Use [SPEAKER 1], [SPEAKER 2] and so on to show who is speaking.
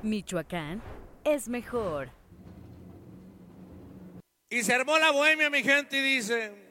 [SPEAKER 1] Michoacán es mejor.
[SPEAKER 2] Y se armó la bohemia, mi gente, y dice...